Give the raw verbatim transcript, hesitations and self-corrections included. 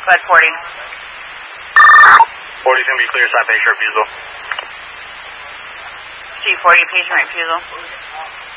Slide forty. forty's going to be clear side patient refusal. G forty, patient refusal.